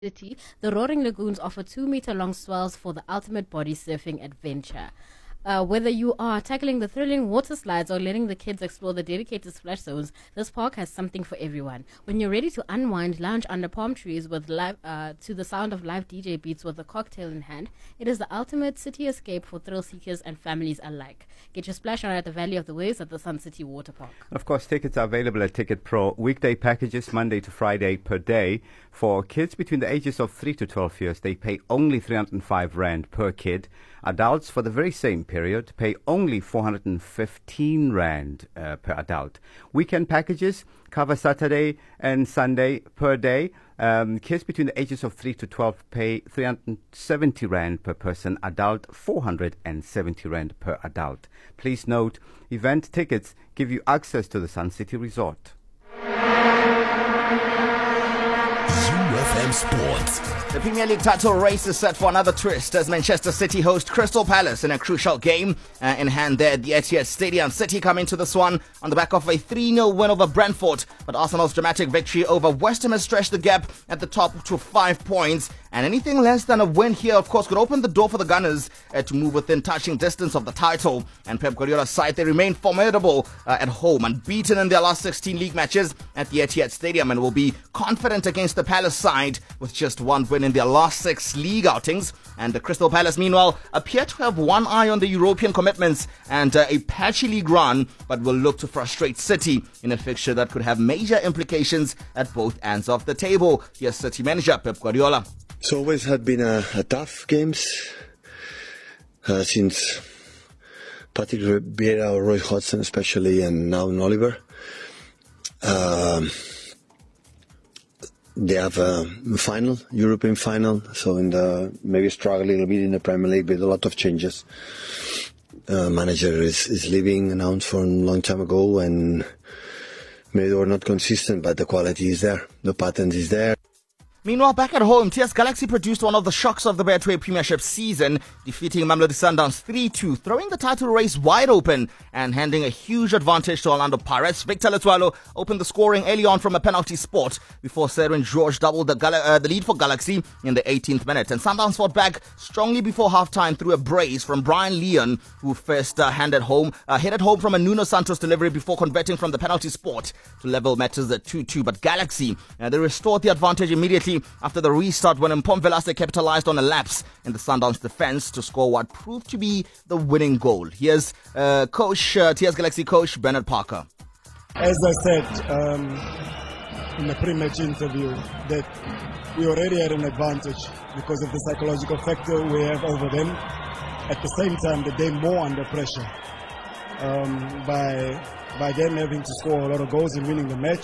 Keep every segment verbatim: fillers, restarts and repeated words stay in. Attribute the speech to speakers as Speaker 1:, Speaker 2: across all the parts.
Speaker 1: City, the Roaring Lagoons offer two-meter-long swells for the ultimate body surfing adventure. Uh, whether you are tackling the thrilling water slides or letting the kids explore the dedicated splash zones, this park has something for everyone. When you're ready to unwind, lounge under palm trees with live, uh, to the sound of live D J beats with a cocktail in hand, it is the ultimate city escape for thrill seekers and families alike. Get your splash on at the Valley of the Waves at the Sun City Water Park.
Speaker 2: Of course, tickets are available at Ticket Pro. Weekday packages Monday to Friday per day. For kids between the ages of three to twelve years, they pay only three hundred five rand per kid. Adults, for the very same period, pay only four hundred fifteen rand uh, per adult. Weekend packages cover Saturday and Sunday per day. Um, kids between the ages of three to twelve pay three hundred seventy rand per person, adult four hundred seventy rand per adult. Please note, event tickets give you access to the Sun City Resort.
Speaker 3: U F M Sports.
Speaker 4: The Premier League title race is set for another twist as Manchester City host Crystal Palace in a crucial game uh, in hand there at the Etihad Stadium. City come into this one on the back of a three nil win over Brentford, but Arsenal's dramatic victory over West Ham has stretched the gap at the top to five points. And anything less than a win here, of course, could open the door for the Gunners uh, to move within touching distance of the title. And Pep Guardiola's side, they remain formidable uh, at home, unbeaten in their last sixteen league matches at the Etihad Stadium, and will be confident against the Palace side with just one win in their last six league outings. And the Crystal Palace, meanwhile, appear to have one eye on the European commitments and uh, a patchy league run, but will look to frustrate City in a fixture that could have major implications at both ends of the table. Here's City manager Pep Guardiola.
Speaker 5: It's always had been a, a tough games uh, since Patrick Vieira or Roy Hodgson especially, and now Oliver. Um, they have a final, European final, so in the maybe struggle a little bit in the Premier League with a lot of changes. Uh, manager is, is leaving, announced for a long time ago, and maybe they were not consistent, but the quality is there, the pattern is there.
Speaker 4: Meanwhile, back at home, T S Galaxy produced one of the shocks of the Betway Premiership season, defeating Mamelodi Sundowns three two, throwing the title race wide open and handing a huge advantage to Orlando Pirates. Victor Letwalo opened the scoring early on from a penalty spot before Serwin George doubled the, Gal- uh, the lead for Galaxy in the eighteenth minute. And Sundowns fought back strongly before halftime through a brace from Brian Leon, who first uh, handed home, uh, headed home from a Nuno Santos delivery before converting from the penalty spot to level matters at two two. But Galaxy, uh, they restored the advantage immediately after the restart when Mpom Velasquez capitalized on a lapse in the Sundowns defense to score what proved to be the winning goal. Here's uh, coach, uh, T S Galaxy coach Bernard Parker.
Speaker 6: As I said um, in the pre-match interview, that we already had an advantage because of the psychological factor we have over them. At the same time, that they're more under pressure um, by by them having to score a lot of goals and winning the match.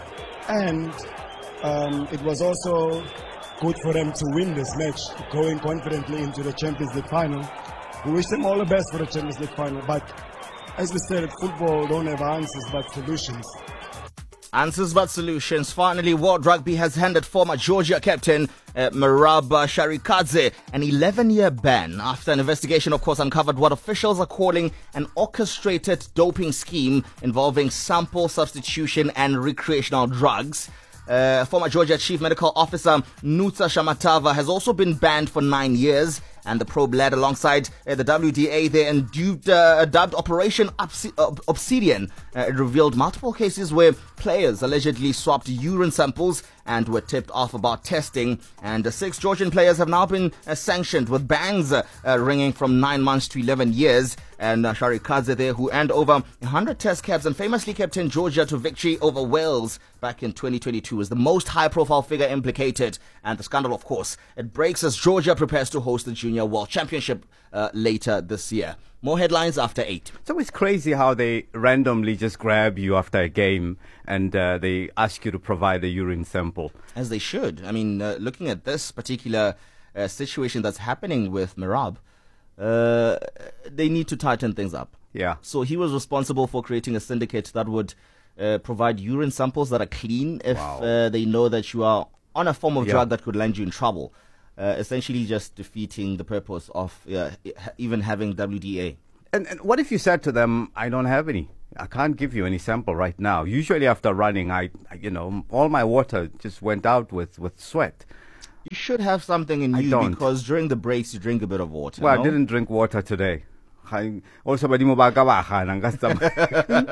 Speaker 6: And Um, it was also good for them to win this match, going confidently into the Champions League final. We wish them all the best for the Champions League final, but as we said, football don't have answers but solutions.
Speaker 4: Answers but solutions. Finally, World Rugby has handed former Georgia captain uh, Merab Sharikadze an eleven-year ban after an investigation, of course, uncovered what officials are calling an orchestrated doping scheme involving sample substitution and recreational drugs. Uh, former Georgia Chief Medical Officer Nutsa Shamatava has also been banned for nine years, and the probe led alongside uh, the W D A there and dubbed, uh, dubbed Operation Obs- Ob- Obsidian. Uh, it revealed multiple cases where players allegedly swapped urine samples and were tipped off about testing. And uh, six Georgian players have now been uh, sanctioned with bans uh, uh, ranging from nine months to eleven years. And uh, Sharikadze there, who earned over one hundred test caps and famously captained Georgia to victory over Wales back in twenty twenty-two, is the most high-profile figure implicated. And the scandal, of course, it breaks as Georgia prepares to host the Junior World Championship uh, later this year. More headlines after eight.
Speaker 2: It's always crazy how they randomly just grab you after a game and uh, they ask you to provide a urine sample.
Speaker 4: As they should. I mean, uh, looking at this particular uh, situation that's happening with Merab, uh, they need to tighten things up.
Speaker 2: Yeah.
Speaker 4: So he was responsible for creating a syndicate that would uh, provide urine samples that are clean if
Speaker 2: Wow.
Speaker 4: uh, they know that you are on a form of
Speaker 2: Yeah.
Speaker 4: drug that could land you in trouble. Uh, essentially just defeating the purpose of uh, even having W D A.
Speaker 2: And, and what if you said to them, I don't have any? I can't give you any sample right now. Usually after running, I, I you know, all my water just went out with, with sweat.
Speaker 4: You should have something in
Speaker 2: I
Speaker 4: you
Speaker 2: don't.
Speaker 4: because during the breaks you drink a bit of water.
Speaker 2: Well,
Speaker 4: no?
Speaker 2: I didn't drink water today. I also badimo ba ka ba gana nka se tsamaya.